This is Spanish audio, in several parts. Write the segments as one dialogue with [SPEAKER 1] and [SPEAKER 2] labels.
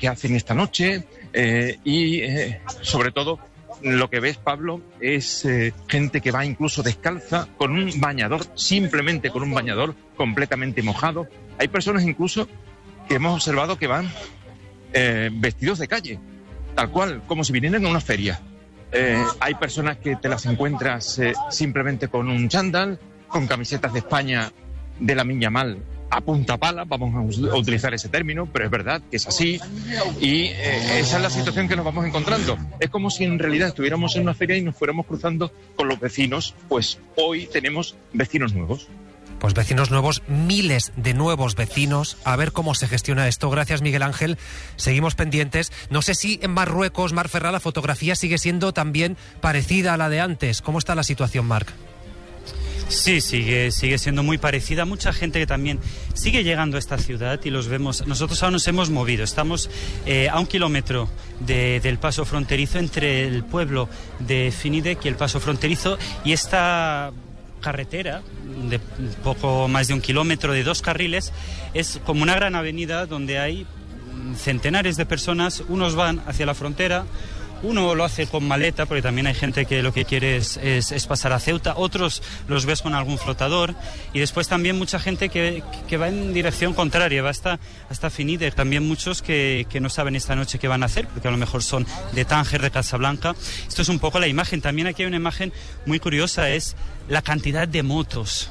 [SPEAKER 1] que hacen esta noche y sobre todo lo que ves, Pablo, es gente que va incluso descalza con un bañador, simplemente con un bañador completamente mojado. Hay personas incluso que hemos observado que van vestidos de calle, tal cual, como si vinieran a una feria. Hay personas que te las encuentras simplemente con un chándal, con camisetas de España de la Miña Mal a punta pala, vamos a utilizar ese término, pero es verdad que es así, y esa es la situación que nos vamos encontrando. Es como si en realidad estuviéramos en una feria y nos fuéramos cruzando con los vecinos, pues hoy tenemos vecinos nuevos.
[SPEAKER 2] Pues vecinos nuevos, miles de nuevos vecinos. A ver cómo se gestiona esto. Gracias, Miguel Ángel. Seguimos pendientes. No sé si en Marruecos, Marc Ferrà, la fotografía sigue siendo también parecida a la de antes. ¿Cómo está la situación, Marc?
[SPEAKER 3] Sí, sigue siendo muy parecida. Mucha gente que también sigue llegando a esta ciudad y los vemos. Nosotros ahora nos hemos movido. Estamos a 1 kilómetro del paso fronterizo entre el pueblo de Finidec y el paso fronterizo, y esta carretera de poco más de 1 kilómetro, de 2 carriles, es como una gran avenida donde hay centenares de personas. Unos van hacia la frontera, uno lo hace con maleta, porque también hay gente que lo que quiere es pasar a Ceuta, otros los ves con algún flotador, y después también mucha gente que va en dirección contraria, va hasta Finidec. También muchos que no saben esta noche qué van a hacer, porque a lo mejor son de Tánger, de Casablanca. Esto es un poco la imagen. También aquí hay una imagen muy curiosa, es la cantidad de motos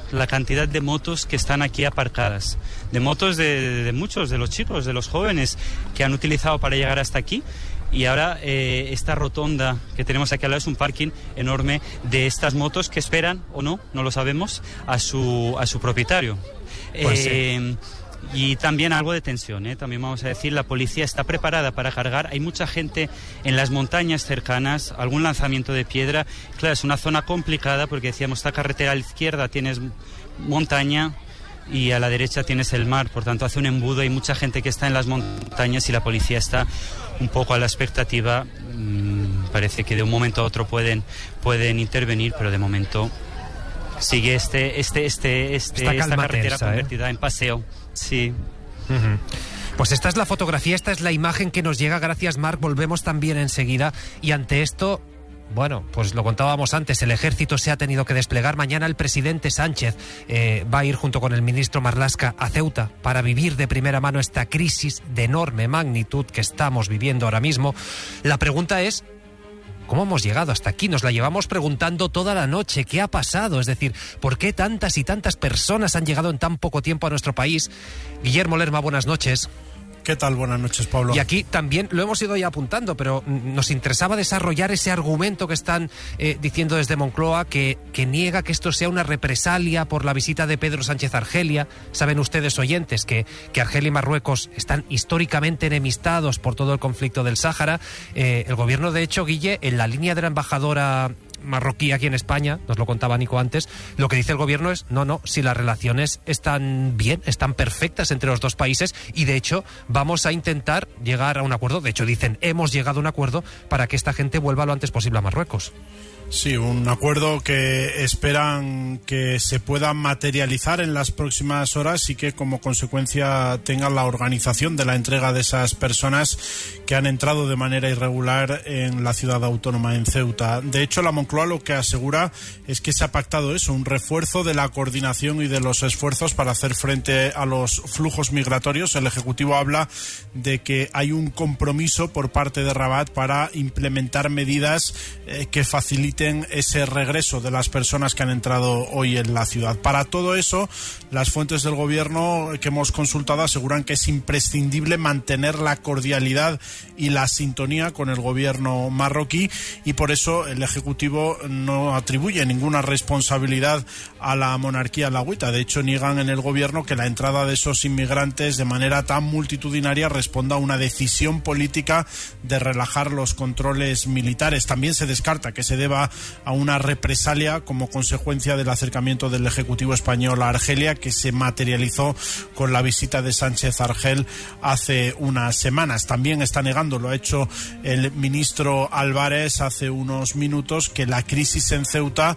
[SPEAKER 3] que están aquí aparcadas, de motos de muchos, de los chicos, de los jóvenes que han utilizado para llegar hasta aquí. Y ahora esta rotonda que tenemos aquí al lado es un parking enorme de estas motos que esperan, o no lo sabemos, a su propietario.
[SPEAKER 2] Pues sí.
[SPEAKER 3] Y también algo de tensión, también vamos a decir, la policía está preparada para cargar. Hay mucha gente en las montañas cercanas, algún lanzamiento de piedra. Claro, es una zona complicada porque decíamos, esta carretera a la izquierda tienes montaña y a la derecha tienes el mar, por tanto hace un embudo. Hay mucha gente que está en las montañas y la policía está un poco a la expectativa. Parece que de un momento a otro pueden intervenir, pero de momento sigue esta carretera convertida en paseo. Sí.
[SPEAKER 2] Uh-huh. Pues esta es la fotografía, esta es la imagen que nos llega. Gracias, Marc. Volvemos también enseguida. Y ante esto, bueno, pues lo contábamos antes, el ejército se ha tenido que desplegar. Mañana el presidente Sánchez va a ir junto con el ministro Marlaska a Ceuta para vivir de primera mano esta crisis de enorme magnitud que estamos viviendo ahora mismo. La pregunta es, ¿cómo hemos llegado hasta aquí? Nos la llevamos preguntando toda la noche. ¿Qué ha pasado? Es decir, ¿por qué tantas y tantas personas han llegado en tan poco tiempo a nuestro país? Guillermo Lerma, buenas noches.
[SPEAKER 4] ¿Qué tal? Buenas noches, Pablo.
[SPEAKER 2] Y aquí también lo hemos ido ya apuntando, pero nos interesaba desarrollar ese argumento que están diciendo desde Moncloa, que niega que esto sea una represalia por la visita de Pedro Sánchez a Argelia. Saben ustedes, oyentes, que Argelia y Marruecos están históricamente enemistados por todo el conflicto del Sáhara. El gobierno, de hecho, Guille, en la línea de la embajadora marroquí aquí en España, nos lo contaba Nico antes, lo que dice el gobierno es, no, si las relaciones están bien, están perfectas entre los dos países, y de hecho vamos a intentar llegar a un acuerdo. De hecho dicen, hemos llegado a un acuerdo para que esta gente vuelva lo antes posible a Marruecos.
[SPEAKER 4] Sí, un acuerdo que esperan que se pueda materializar en las próximas horas y que como consecuencia tenga la organización de la entrega de esas personas que han entrado de manera irregular en la ciudad autónoma, en Ceuta. De hecho, la Moncloa lo que asegura es que se ha pactado eso, un refuerzo de la coordinación y de los esfuerzos para hacer frente a los flujos migratorios. El Ejecutivo habla de que hay un compromiso por parte de Rabat para implementar medidas que faciliten ese regreso de las personas que han entrado hoy en la ciudad. Para todo eso, las fuentes del gobierno que hemos consultado aseguran que es imprescindible mantener la cordialidad y la sintonía con el gobierno marroquí, y por eso el Ejecutivo no atribuye ninguna responsabilidad a la monarquía alauita. De hecho, niegan en el gobierno que la entrada de esos inmigrantes de manera tan multitudinaria responda a una decisión política de relajar los controles militares. También se descarta que se deba a una represalia como consecuencia del acercamiento del Ejecutivo español a Argelia, que se materializó con la visita de Sánchez a Argel hace unas semanas. También está negando, lo ha hecho el ministro Álvarez hace unos minutos, que la crisis en Ceuta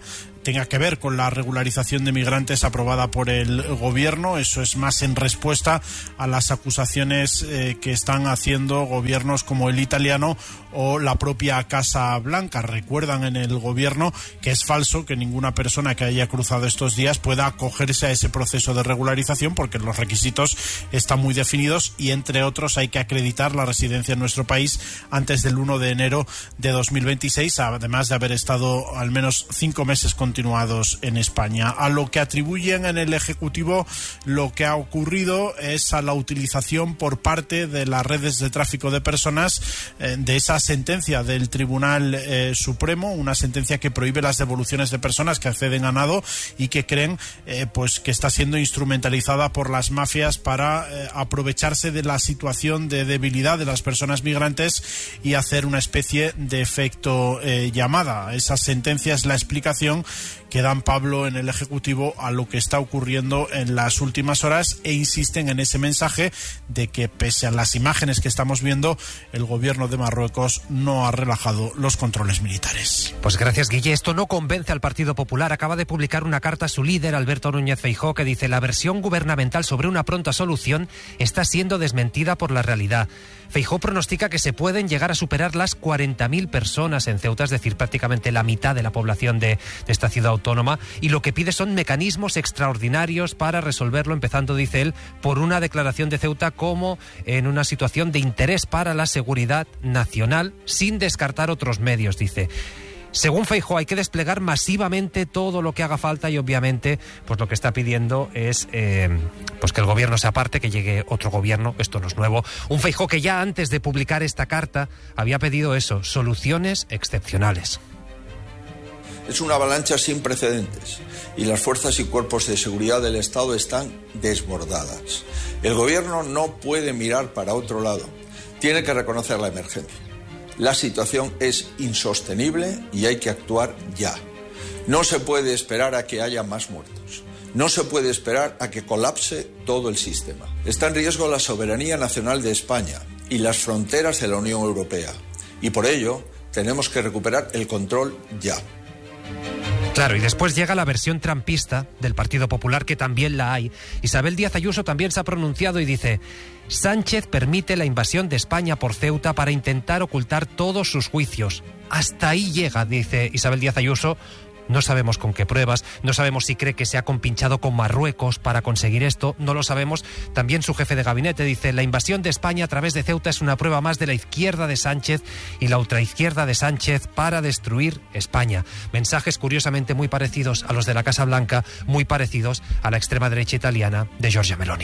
[SPEAKER 4] tenga que ver con la regularización de migrantes aprobada por el gobierno. Eso es más en respuesta a las acusaciones que están haciendo gobiernos como el italiano o la propia Casa Blanca. Recuerdan en el gobierno que es falso que ninguna persona que haya cruzado estos días pueda acogerse a ese proceso de regularización, porque los requisitos están muy definidos y, entre otros, hay que acreditar la residencia en nuestro país antes del 1 de enero de 2026, además de haber estado al menos 5 meses continuados en España. A lo que atribuyen en el Ejecutivo lo que ha ocurrido es a la utilización por parte de las redes de tráfico de personas de esa sentencia del Tribunal Supremo, una sentencia que prohíbe las devoluciones de personas que acceden a nado y que creen pues que está siendo instrumentalizada por las mafias para aprovecharse de la situación de debilidad de las personas migrantes y hacer una especie de efecto llamada. Esa sentencia es la explicación que dan, Pablo, en el Ejecutivo a lo que está ocurriendo en las últimas horas, e insisten en ese mensaje de que, pese a las imágenes que estamos viendo, el gobierno de Marruecos no ha relajado los controles militares.
[SPEAKER 2] Pues gracias, Guille. Esto no convence al Partido Popular. Acaba de publicar una carta a su líder, Alberto Núñez Feijóo, que dice: la versión gubernamental sobre una pronta solución está siendo desmentida por la realidad. Feijóo pronostica que se pueden llegar a superar las 40.000 personas en Ceuta, es decir, prácticamente la mitad de la población de esta ciudad autónoma, y lo que pide son mecanismos extraordinarios para resolverlo, empezando, dice él, por una declaración de Ceuta como en una situación de interés para la seguridad nacional, sin descartar otros medios, dice. Según Feijóo, hay que desplegar masivamente todo lo que haga falta y, obviamente, pues lo que está pidiendo es pues que el gobierno se aparte, que llegue otro gobierno. Esto no es nuevo. Un Feijóo que ya antes de publicar esta carta había pedido eso, soluciones excepcionales.
[SPEAKER 5] Es una avalancha sin precedentes y las fuerzas y cuerpos de seguridad del Estado están desbordadas. El gobierno no puede mirar para otro lado. Tiene que reconocer la emergencia. La situación es insostenible y hay que actuar ya. No se puede esperar a que haya más muertos. No se puede esperar a que colapse todo el sistema. Está en riesgo la soberanía nacional de España y las fronteras de la Unión Europea. Y por ello tenemos que recuperar el control ya.
[SPEAKER 2] Claro, y después llega la versión trampista del Partido Popular, que también la hay. Isabel Díaz Ayuso también se ha pronunciado y dice: Sánchez permite la invasión de España por Ceuta para intentar ocultar todos sus juicios. Hasta ahí llega, dice Isabel Díaz Ayuso. No sabemos con qué pruebas, no sabemos si cree que se ha compinchado con Marruecos para conseguir esto, no lo sabemos. También su jefe de gabinete dice: la invasión de España a través de Ceuta es una prueba más de la izquierda de Sánchez y la ultraizquierda de Sánchez para destruir España. Mensajes curiosamente muy parecidos a los de la Casa Blanca, muy parecidos a la extrema derecha italiana de Giorgia Meloni.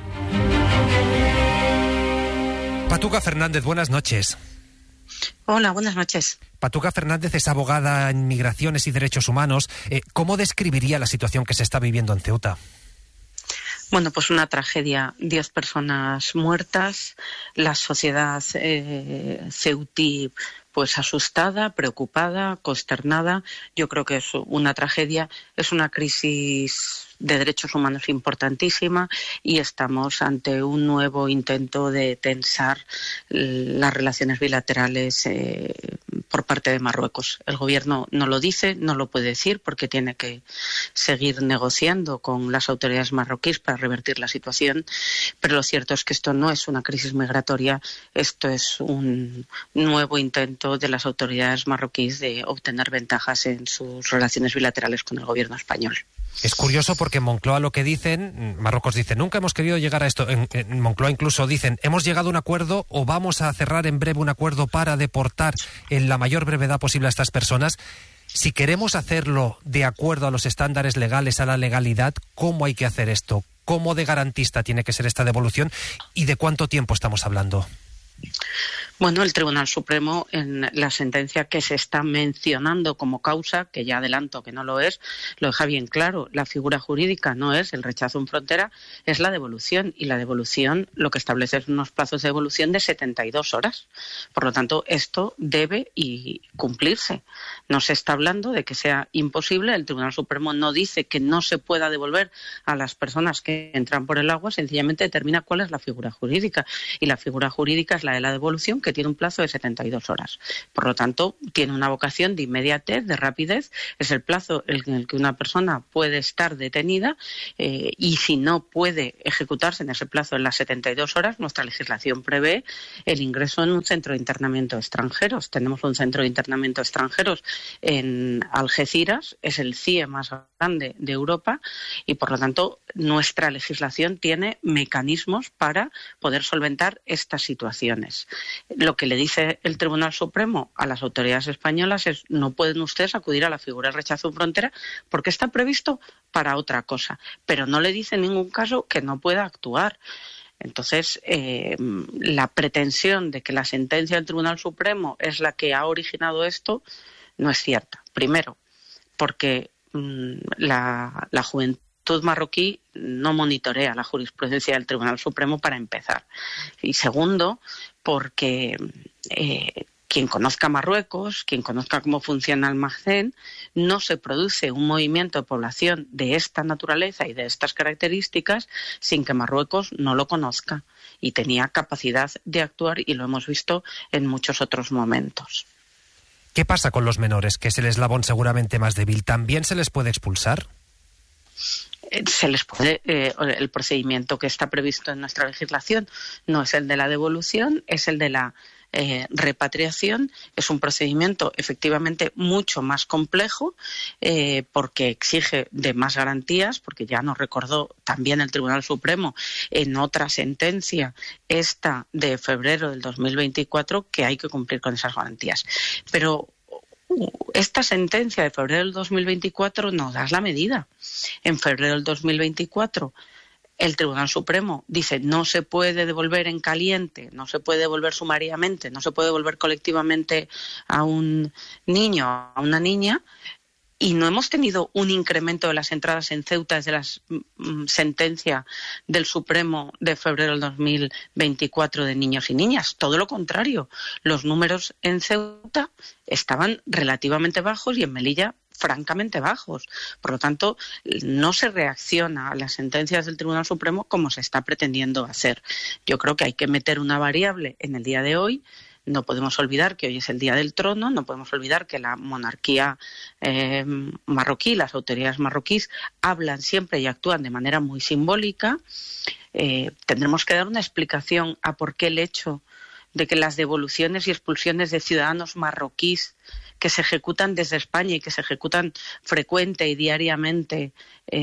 [SPEAKER 2] Patuca Fernández, buenas noches.
[SPEAKER 6] Hola, buenas noches.
[SPEAKER 2] Patuca Fernández es abogada en migraciones y derechos humanos. ¿Cómo describiría la situación que se está viviendo en Ceuta?
[SPEAKER 6] Bueno, pues una tragedia, 10 personas muertas, la sociedad ceutí pues asustada, preocupada, consternada. Yo creo que es una tragedia, es una crisis de derechos humanos importantísima y estamos ante un nuevo intento de tensar las relaciones bilaterales por parte de Marruecos. El gobierno no lo dice, no lo puede decir porque tiene que seguir negociando con las autoridades marroquíes para revertir la situación, pero lo cierto es que esto no es una crisis migratoria, esto es un nuevo intento de las autoridades marroquíes de obtener ventajas en sus relaciones bilaterales con el gobierno español.
[SPEAKER 2] Es curioso porque en Moncloa lo que dicen, Marruecos dice: nunca hemos querido llegar a esto. En Moncloa incluso dicen: hemos llegado a un acuerdo o vamos a cerrar en breve un acuerdo para deportar en la mayor brevedad posible a estas personas. Si queremos hacerlo de acuerdo a los estándares legales, a la legalidad, ¿cómo hay que hacer esto? ¿Cómo de garantista tiene que ser esta devolución? ¿Y de cuánto tiempo estamos hablando?
[SPEAKER 6] Bueno, el Tribunal Supremo, en la sentencia que se está mencionando como causa, que ya adelanto que no lo es, lo deja bien claro. La figura jurídica no es el rechazo en frontera, es la devolución. Y la devolución lo que establece es unos plazos de devolución de 72 horas. Por lo tanto, esto debe y cumplirse. No se está hablando de que sea imposible. El Tribunal Supremo no dice que no se pueda devolver a las personas que entran por el agua, sencillamente determina cuál es la figura jurídica. Y la figura jurídica es la de la devolución, que que tiene un plazo de 72 horas. Por lo tanto, tiene una vocación de inmediatez, de rapidez. Es el plazo en el que una persona puede estar detenida y si no puede ejecutarse en ese plazo en las 72 horas, nuestra legislación prevé el ingreso en un centro de internamiento de extranjeros. Tenemos un centro de internamiento de extranjeros en Algeciras, es el CIE más grande de Europa y, por lo tanto, nuestra legislación tiene mecanismos para poder solventar estas situaciones. Lo que le dice el Tribunal Supremo a las autoridades españolas es: no pueden ustedes acudir a la figura de rechazo en frontera porque está previsto para otra cosa, pero no le dice en ningún caso que no pueda actuar. Entonces, la pretensión de que la sentencia del Tribunal Supremo es la que ha originado esto no es cierta. Primero, porque la juventud marroquí no monitorea la jurisprudencia del Tribunal Supremo, para empezar. Y segundo, porque quien conozca Marruecos, quien conozca cómo funciona el Maghreb, no se produce un movimiento de población de esta naturaleza y de estas características sin que Marruecos no lo conozca. Y tenía capacidad de actuar y lo hemos visto en muchos otros momentos.
[SPEAKER 2] ¿Qué pasa con los menores, que es el eslabón seguramente más débil? ¿También se les puede expulsar?
[SPEAKER 6] Se les puede, el procedimiento que está previsto en nuestra legislación no es el de la devolución, es el de la repatriación. Es un procedimiento efectivamente mucho más complejo porque exige de más garantías, porque ya nos recordó también el Tribunal Supremo en otra sentencia, esta de febrero del 2024, que hay que cumplir con esas garantías. Pero esta sentencia de febrero del 2024 nos da la medida. En febrero del 2024 el Tribunal Supremo dice: no se puede devolver en caliente, no se puede devolver sumariamente, no se puede devolver colectivamente a un niño, a una niña, y no hemos tenido un incremento de las entradas en Ceuta desde la sentencia del Supremo de febrero del 2024 de niños y niñas. Todo lo contrario, los números en Ceuta estaban relativamente bajos y en Melilla francamente bajos. Por lo tanto, no se reacciona a las sentencias del Tribunal Supremo como se está pretendiendo hacer. Yo creo que hay que meter una variable en el día de hoy. No podemos olvidar que hoy es el Día del Trono, no podemos olvidar que la monarquía marroquí, las autoridades marroquíes, hablan siempre y actúan de manera muy simbólica. Tendremos que dar una explicación a por qué el hecho de que las devoluciones y expulsiones de ciudadanos marroquíes que se ejecutan desde España y que se ejecutan frecuente y diariamente,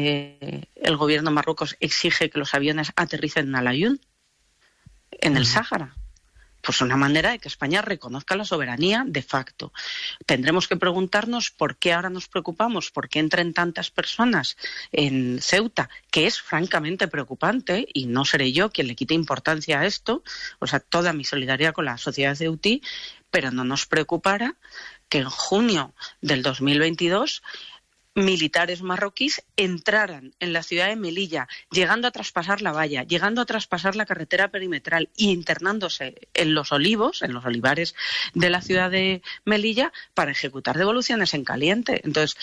[SPEAKER 6] el gobierno de Marruecos exige que los aviones aterricen en Al-Aaiún, en el Sáhara. Pues una manera de que España reconozca la soberanía de facto. Tendremos que preguntarnos por qué ahora nos preocupamos, por qué entran tantas personas en Ceuta, que es francamente preocupante, y no seré yo quien le quite importancia a esto, o sea, toda mi solidaridad con la sociedad ceutí, pero no nos preocupará que en junio del 2022 militares marroquíes entraran en la ciudad de Melilla, llegando a traspasar la valla, llegando a traspasar la carretera perimetral y internándose en los olivos, en los olivares de la ciudad de Melilla, para ejecutar devoluciones en caliente. Entonces,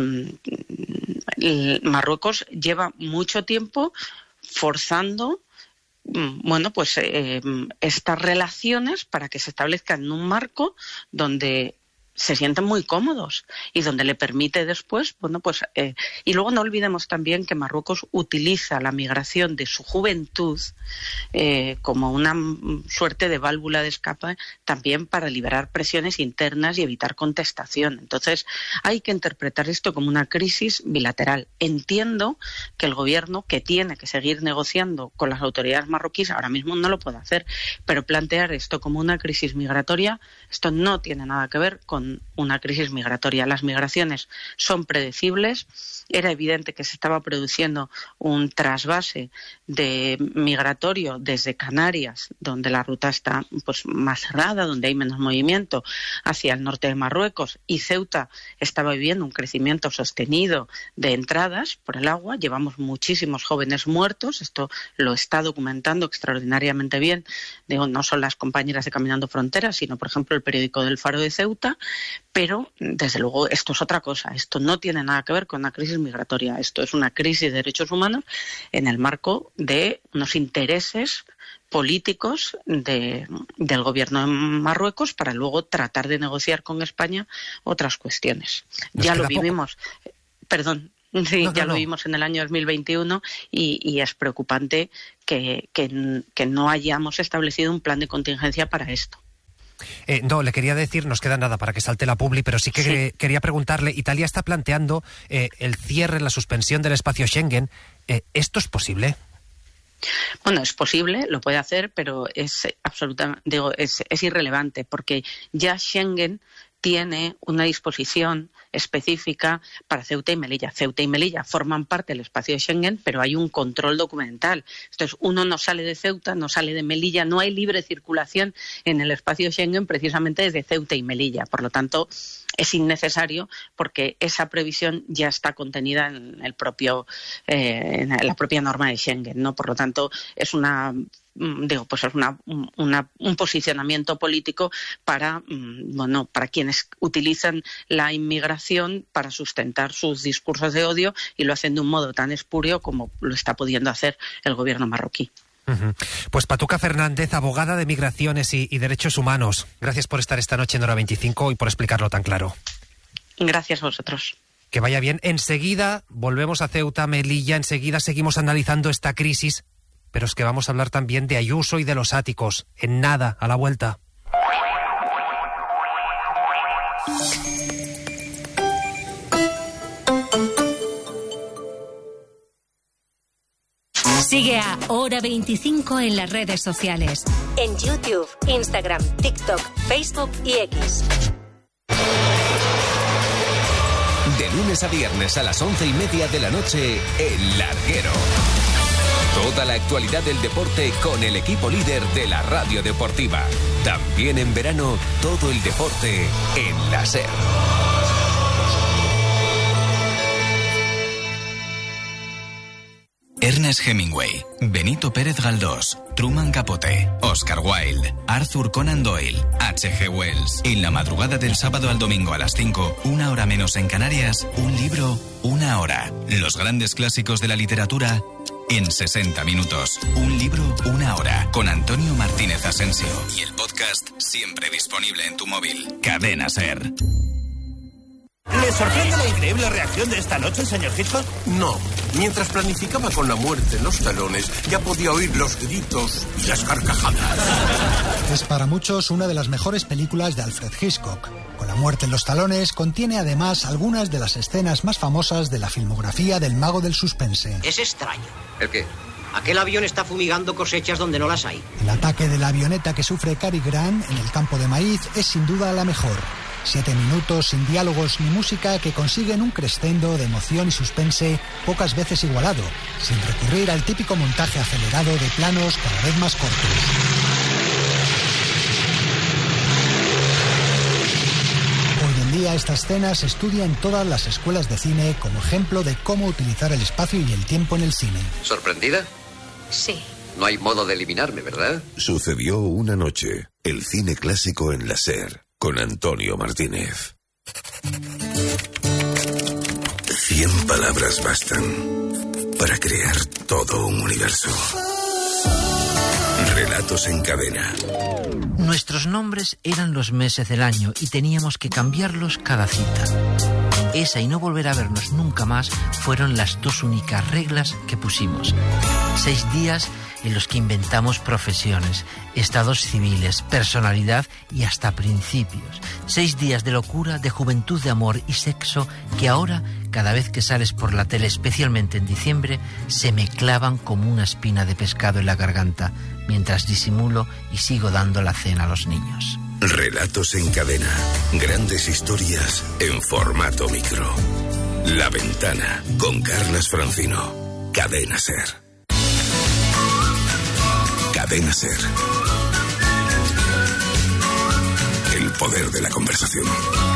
[SPEAKER 6] Marruecos lleva mucho tiempo forzando estas relaciones para que se establezcan en un marco donde se sienten muy cómodos y donde le permite después, y luego no olvidemos también que Marruecos utiliza la migración de su juventud como una suerte de válvula de escape también para liberar presiones internas y evitar contestación. Entonces hay que interpretar esto como una crisis bilateral. Entiendo que el gobierno, que tiene que seguir negociando con las autoridades marroquíes, ahora mismo no lo puede hacer, pero plantear esto como una crisis migratoria, esto no tiene nada que ver con una crisis migratoria. Las migraciones son predecibles. Era evidente que se estaba produciendo un trasvase migratorio desde Canarias, donde la ruta está más cerrada, donde hay menos movimiento, hacia el norte de Marruecos, y Ceuta estaba viviendo un crecimiento sostenido de entradas por el agua. Llevamos muchísimos jóvenes muertos. Esto lo está documentando extraordinariamente bien. No son las compañeras de Caminando Fronteras, sino, por ejemplo, el periódico del Faro de Ceuta. Pero, desde luego, esto es otra cosa. Esto no tiene nada que ver con una crisis migratoria. Esto es una crisis de derechos humanos en el marco de unos intereses políticos del gobierno de Marruecos para luego tratar de negociar con España otras cuestiones. Ya lo vivimos. Perdón. Sí, lo vimos en el año 2021 y es preocupante que no hayamos establecido un plan de contingencia para esto.
[SPEAKER 2] No, le quería decir, nos queda nada para que salte la publi, pero sí que quería preguntarle, Italia está planteando el cierre, la suspensión del espacio Schengen. ¿Esto es posible?
[SPEAKER 6] Bueno, es posible, lo puede hacer, pero es absolutamente, es irrelevante, porque ya Schengen tiene una disposición específica para Ceuta y Melilla. Ceuta y Melilla forman parte del espacio de Schengen, pero hay un control documental. Entonces, uno no sale de Ceuta, no sale de Melilla, no hay libre circulación en el espacio de Schengen precisamente desde Ceuta y Melilla. Por lo tanto, es innecesario porque esa previsión ya está contenida en el propio, en la propia norma de Schengen, ¿no? Por lo tanto, es un posicionamiento político para quienes utilizan la inmigración para sustentar sus discursos de odio, y lo hacen de un modo tan espurio como lo está pudiendo hacer el gobierno marroquí.
[SPEAKER 2] Pues Patuca Fernández, abogada de Migraciones y Derechos Humanos, gracias por estar esta noche en Hora 25 y por explicarlo tan claro.
[SPEAKER 6] Gracias a vosotros.
[SPEAKER 2] Que vaya bien. Enseguida volvemos a Ceuta, Melilla, enseguida seguimos analizando esta crisis, pero es que vamos a hablar también de Ayuso y de los áticos. En nada, a la vuelta.
[SPEAKER 7] Sigue a Hora 25 en las redes sociales. En YouTube, Instagram, TikTok, Facebook y X.
[SPEAKER 8] De lunes a viernes a las 11:30 de la noche, El Larguero. Toda la actualidad del deporte con el equipo líder de la radio deportiva. También en verano, todo el deporte en la SER.
[SPEAKER 9] Ernest Hemingway, Benito Pérez Galdós, Truman Capote, Oscar Wilde, Arthur Conan Doyle, H.G. Wells. En la madrugada del sábado al domingo a las 5, 1 hora menos en Canarias, un libro, 1 hora. Los grandes clásicos de la literatura en 60 minutos. Un libro, 1 hora. Con Antonio Martínez Asensio. Y el podcast siempre disponible en tu móvil. Cadena SER.
[SPEAKER 10] ¿Le sorprende la increíble reacción de esta noche, señor Hitchcock?
[SPEAKER 11] No. Mientras planificaba con la muerte en los talones, ya podía oír los gritos y las carcajadas.
[SPEAKER 12] Es para muchos una de las mejores películas de Alfred Hitchcock. Con la muerte en los talones, contiene además algunas de las escenas más famosas de la filmografía del mago del suspense.
[SPEAKER 13] Es extraño.
[SPEAKER 11] ¿El qué?
[SPEAKER 13] Aquel avión está fumigando cosechas donde no las hay.
[SPEAKER 12] El ataque de la avioneta que sufre Cary Grant en el campo de maíz es sin duda la mejor. 7 minutos sin diálogos ni música que consiguen un crescendo de emoción y suspense pocas veces igualado, sin recurrir al típico montaje acelerado de planos cada vez más cortos. Hoy en día esta escena se estudia en todas las escuelas de cine como ejemplo de cómo utilizar el espacio y el tiempo en el cine.
[SPEAKER 11] ¿Sorprendida?
[SPEAKER 7] Sí.
[SPEAKER 11] No hay modo de eliminarme, ¿verdad?
[SPEAKER 14] Sucedió una noche. El cine clásico en la SER. Con Antonio Martínez. 100 palabras bastan para crear todo un universo. Relatos en cadena.
[SPEAKER 15] Nuestros nombres eran los meses del año y teníamos que cambiarlos cada cita. Esa y no volver a vernos nunca más fueron las 2 únicas reglas que pusimos. 6 días en los que inventamos profesiones, estados civiles, personalidad y hasta principios. 6 días de locura, de juventud, de amor y sexo que ahora, cada vez que sales por la tele, especialmente en diciembre, se me clavan como una espina de pescado en la garganta, mientras disimulo y sigo dando la cena a los niños.
[SPEAKER 14] Relatos en cadena. Grandes historias en formato micro. La Ventana, con Carlas Francino. Cadena SER. Cadena SER. El poder de la conversación.